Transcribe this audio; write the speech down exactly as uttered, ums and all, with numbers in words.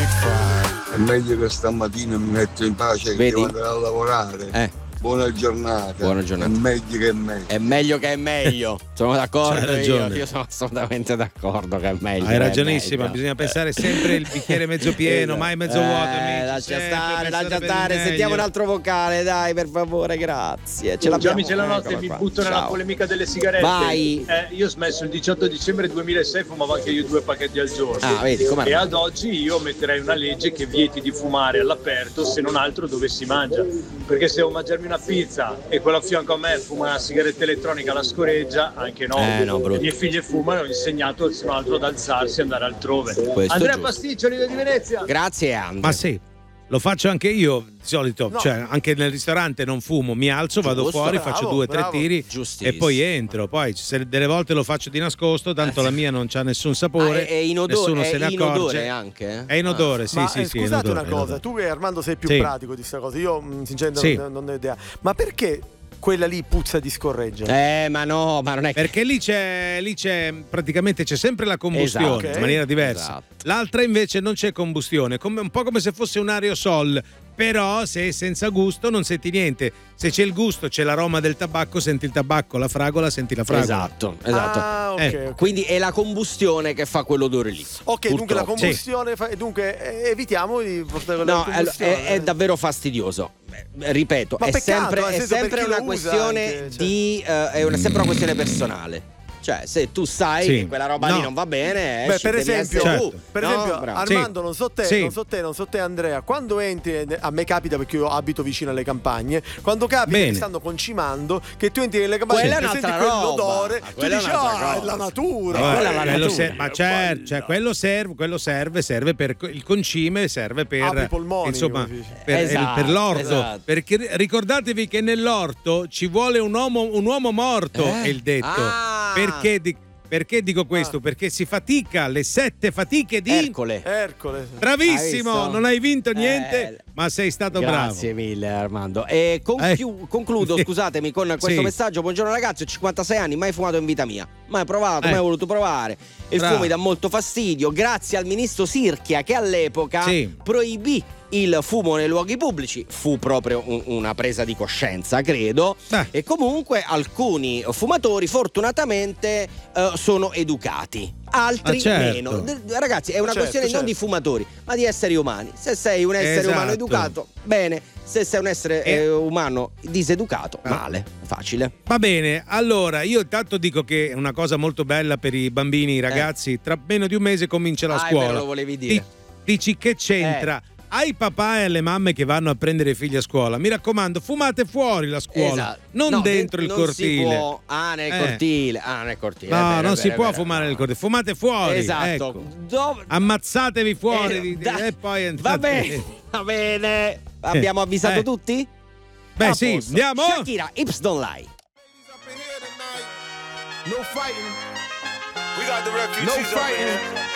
È meglio che stamattina mi metto in pace che devo andare a lavorare. Eh. Buona giornata. Buona giornata. È meglio che è meglio. È meglio che è meglio. Sono d'accordo io. Io sono assolutamente d'accordo che è meglio. Hai ragionissima, bisogna pensare sempre il bicchiere mezzo pieno, mai mezzo vuoto. Eh, lascia stare, lascia stare. Sentiamo un altro vocale, dai, per favore, grazie. Ce l'abbiamo. Già la notte vi butto nella Ciao. polemica delle sigarette. Vai. Eh, io ho smesso il diciotto dicembre duemilasei, fumavo anche io due pacchetti al giorno. Ah, vedi, com'è? E ad oggi io metterei una legge che vieti di fumare all'aperto, se non altro dove si mangia. Perché se devo mangiarmi una pizza e quello a fianco a me fuma una sigaretta elettronica alla scoreggia, anche no. Eh, no, Le mie figlie fumano, ho insegnato se non altro ad alzarsi e andare altrove. Questo Andrea giusto. Pasticcio, Lido di Venezia. Grazie, Andrea. Ma sì, lo faccio anche io di solito, No. cioè anche nel ristorante non fumo, mi alzo, vado Giusto, fuori, bravo, faccio due o tre bravo. tiri Giustissimo. e poi entro. Poi se delle volte lo faccio di nascosto, tanto la mia non c'ha nessun sapore, Ah, è, è in odore, nessuno è se ne in accorge. odore anche? È in odore, sì, Ma sì, eh, sì. è in scusate odore, una è in cosa, odore. tu che Armando sei più Sì. pratico di sta cosa, io mh, sinceramente Sì. non, non ho idea. Ma perché quella lì puzza di scorreggia? Eh, ma no, ma non è che... Perché lì c'è, lì c'è praticamente c'è sempre la combustione Esatto. in maniera diversa. Esatto. L'altra invece non c'è combustione, come, un po' come se fosse un aerosol. Però se è senza gusto non senti niente. Se c'è il gusto, c'è l'aroma del tabacco, senti il tabacco, la fragola, senti la fragola. Esatto, esatto. Ah, ok, Eh, ok. Quindi è la combustione che fa quell'odore lì. Ok, dunque la Purtroppo. combustione fa- dunque eh, evitiamo di portare la No, è, combustione. è davvero fastidioso. Beh, ripeto, Ma è peccato, sempre, nel è senso, per sempre chi una lo usa questione anche, cioè. di eh, è una, sempre una questione personale. Cioè, se tu sai Sì. che quella roba No. lì non va bene, Beh, esci, per devi esempio, essere Certo. tu, per no? esempio Bravo. Armando, non so te, Sì. non so te, non so te Andrea, quando entri, a me capita perché io abito vicino alle campagne, quando capita Bene. che stanno concimando, che tu entri nelle campagne Quella è e senti un'altra quell'odore, roba. tu Quella è dici un'altra ah, è cosa." la natura. Vabbè, quella è la quello natura. ser- ma certo, cioè, quello serve, quello serve, serve per il concime, serve per Apre i polmoni, insomma, come dici. per, Esatto, per l'orto. esatto. Perché ricordatevi che nell'orto ci vuole un uomo, un uomo morto, Eh? è il detto. Ah. Perché, di- perché dico questo? Perché si fatica, le sette fatiche di Ercole. Ercole. Bravissimo, Hai visto? non hai vinto niente, Eh, ma sei stato Grazie mille Armando. E conchiu- Eh. concludo, scusatemi, con questo Sì. messaggio. Buongiorno ragazzi, ho cinquantasei anni, mai fumato in vita mia. Mai provato, Eh. mai voluto provare. Il Bravo. fumo mi dà molto fastidio. Grazie al ministro Sirchia che all'epoca Sì. proibì il fumo nei luoghi pubblici. Fu proprio un- una presa di coscienza, credo. Beh. E comunque alcuni fumatori fortunatamente eh, sono educati, altri Ah, certo. meno. D- ragazzi, è una Certo, questione non certo. di fumatori, ma di esseri umani. Se sei un essere Esatto. umano educato, bene. Se sei un essere Eh. eh, umano diseducato, Ah. male. Facile. Va bene, allora io intanto dico che è una cosa molto bella per i bambini, i ragazzi, tra meno di un mese comincia la Ah, è scuola. vero, lo volevi dire. Di- dici che c'entra? Ai papà e alle mamme che vanno a prendere i figli a scuola, mi raccomando, fumate fuori la scuola, Esatto. non No, dentro il non cortile. Si può. Ah, nel Eh. cortile. Ah, nel cortile. No, È vero, non è si vero, è può vero. fumare No. nel cortile, fumate fuori. Esatto. Ecco. Dove- Ammazzatevi fuori Eh, di- da- e poi Va entrate- bene, va bene. Abbiamo avvisato Eh. tutti? Beh A sì, posto. andiamo. Shakira, Hips Don't Lie. No fighting. We got the refugees no fighting.